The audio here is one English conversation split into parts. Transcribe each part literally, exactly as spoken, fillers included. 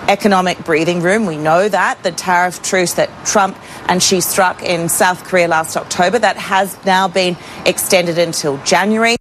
economic breathing room. We know that. The tariff truce that Trump and Xi struck in South Korea last October, that has now been extended until January.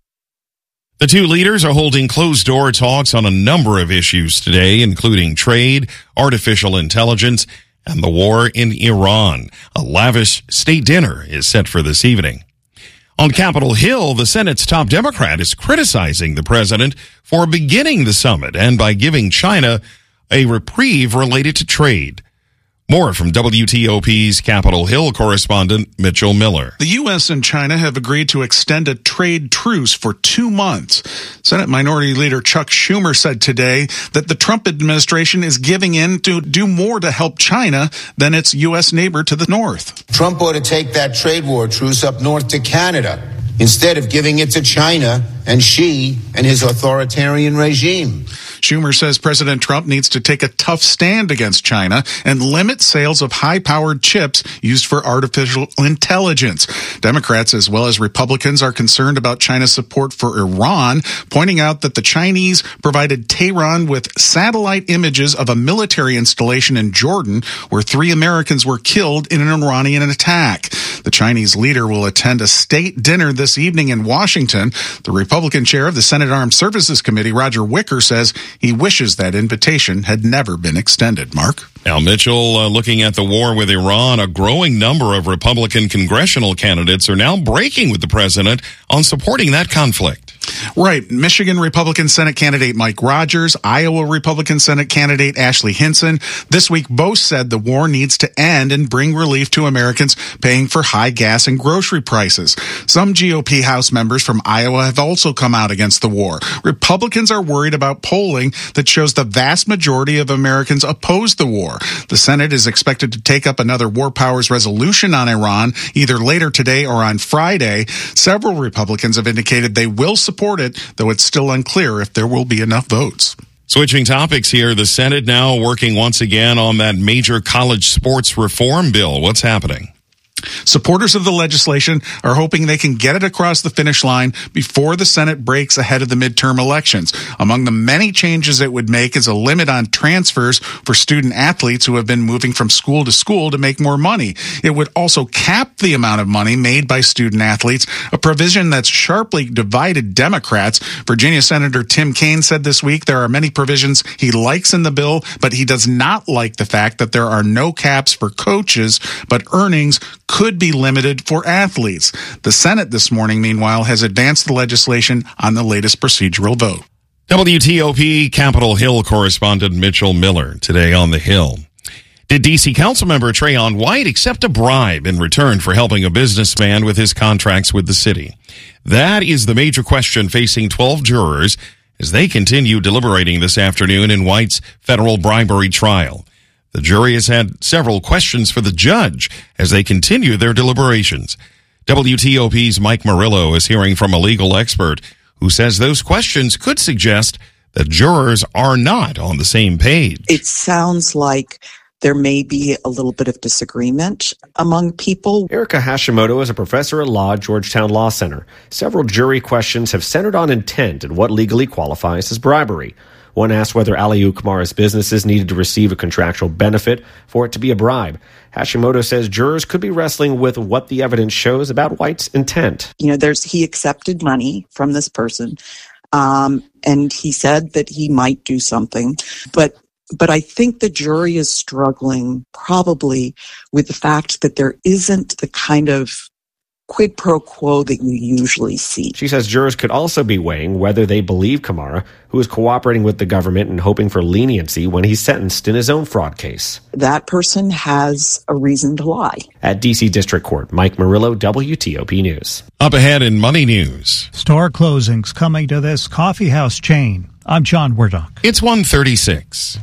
The two leaders are holding closed-door talks on a number of issues today, including trade, artificial intelligence, and the war in Iran. A lavish state dinner is set for this evening. On Capitol Hill, the Senate's top Democrat is criticizing the president for beginning the summit and by giving China a reprieve related to trade. More from W T O P's Capitol Hill correspondent Mitchell Miller. The U S and China have agreed to extend a trade truce for two months. Senate Minority Leader Chuck Schumer said today that the Trump administration is giving in to do more to help China than its U S neighbor to the north. Trump ought to take that trade war truce up north to Canada instead of giving it to China and Xi and his authoritarian regime. Schumer says President Trump needs to take a tough stand against China and limit sales of high-powered chips used for artificial intelligence. Democrats as well as Republicans are concerned about China's support for Iran, pointing out that the Chinese provided Tehran with satellite images of a military installation in Jordan where three Americans were killed in an Iranian attack. The Chinese leader will attend a state dinner this evening in Washington. The Republican chair of the Senate Armed Services Committee, Roger Wicker, says he wishes that invitation had never been extended. Mark? Now, Mitchell, uh, looking at the war with Iran, a growing number of Republican congressional candidates are now breaking with the president on supporting that conflict. Right. Michigan Republican Senate candidate Mike Rogers, Iowa Republican Senate candidate Ashley Hinson, this week both said the war needs to end and bring relief to Americans paying for high gas and grocery prices. Some G O P House members from Iowa have also come out against the war. Republicans are worried about polling that shows the vast majority of Americans oppose the war. The Senate is expected to take up another war powers resolution on Iran either later today or on Friday. Several Republicans have indicated they will support it, though it's still unclear if there will be enough votes. Switching topics here, the Senate now working once again on that major college sports reform bill. What's happening? Supporters of the legislation are hoping they can get it across the finish line before the Senate breaks ahead of the midterm elections. Among the many changes it would make is a limit on transfers for student athletes who have been moving from school to school to make more money. It would also cap the amount of money made by student athletes, a provision that's sharply divided Democrats. Virginia Senator Tim Kaine said this week there are many provisions he likes in the bill, but he does not like the fact that there are no caps for coaches, but earnings could be limited for athletes. The Senate this morning, meanwhile, has advanced the legislation on the latest procedural vote. W T O P Capitol Hill correspondent Mitchell Miller today on the Hill. Did D C Councilmember Trayon White accept a bribe in return for helping a businessman with his contracts with the city? That is the major question facing twelve jurors as they continue deliberating this afternoon in White's federal bribery trial. The jury has had several questions for the judge as they continue their deliberations. W T O P's Mike Murillo is hearing from a legal expert who says those questions could suggest that jurors are not on the same page. It sounds like there may be a little bit of disagreement among people. Erica Hashimoto is a professor at law at Georgetown Law Center. Several jury questions have centered on intent and what legally qualifies as bribery. One asked whether Aliyu Kamara's businesses needed to receive a contractual benefit for it to be a bribe. Hashimoto says jurors could be wrestling with what the evidence shows about White's intent. You know, there's he accepted money from this person, um, and he said that he might do something, but But I think the jury is struggling probably with the fact that there isn't the kind of quid pro quo that you usually see. She says jurors could also be weighing whether they believe Kamara, who is cooperating with the government and hoping for leniency when he's sentenced in his own fraud case. That person has a reason to lie. At D C District Court, Mike Murillo, W T O P News. Up ahead in Money News. Store closings coming to this coffee house chain. I'm John Werdock. It's one thirty-six.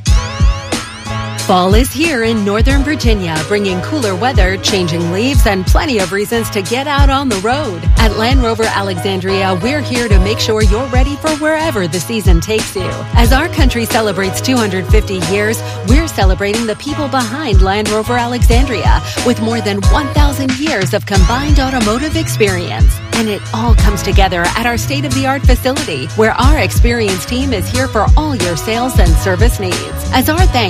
Fall is here in Northern Virginia, bringing cooler weather, changing leaves, and plenty of reasons to get out on the road. At Land Rover Alexandria, we're here to make sure you're ready for wherever the season takes you. As our country celebrates two hundred fifty years, we're celebrating the people behind Land Rover Alexandria with more than one thousand years of combined automotive experience. And it all comes together at our state-of-the-art facility, where our experienced team is here for all your sales and service needs. As our thanks